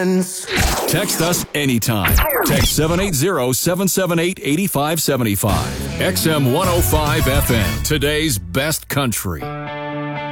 friends. Text us anytime. Text 780-778-8575. XM 105 FM, today's best country.